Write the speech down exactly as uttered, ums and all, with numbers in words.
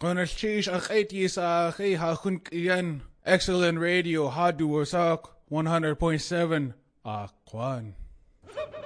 Konarchish akhaiti sa akhi hakun iyan. Excellent radio hadu wasak one hundred point seven Akwan.